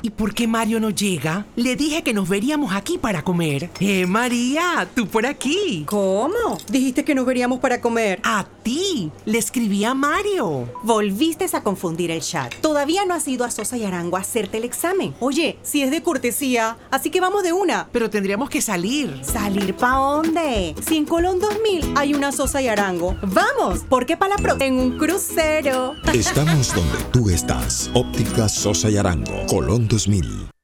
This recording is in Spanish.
¿Y por qué Mario no llega? Le dije que nos veríamos aquí para comer. María, tú por aquí. ¿Cómo? Dijiste que nos veríamos para comer. A ti. Le escribí a Mario. Volviste a confundir el chat. Todavía no has ido a Sosa y Arango a hacerte el examen. Oye, si es de cortesía, así que vamos de una. Pero tendríamos que salir. ¿Salir pa' dónde? Si en Colón 2000 hay una Sosa y Arango. ¡Vamos! Porque para la próxima en un crucero. Estamos donde tú estás. Óptica Sosa y Arango, Colón 2000.